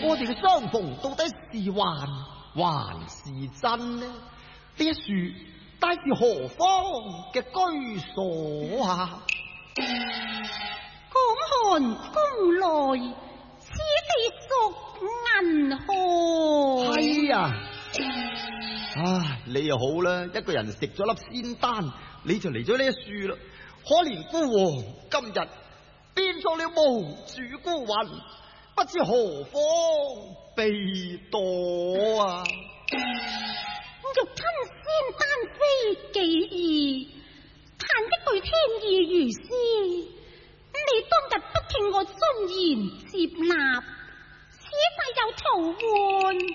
我哋嘅相逢到底是幻還是真呢？呢一樹帶是何方嘅居所啊？ 公寒公來，此地屬銀河。 係啊，唉，你又好啦，一個人食咗粒仙丹，你就嚟咗呢一樹啦。可憐孤王今日變作了無主孤魂，不知何方避躲啊！ 欲吞仙丹非己意，嘆的對天意如斯。你當日不聽我尊言接納，此世有徒換，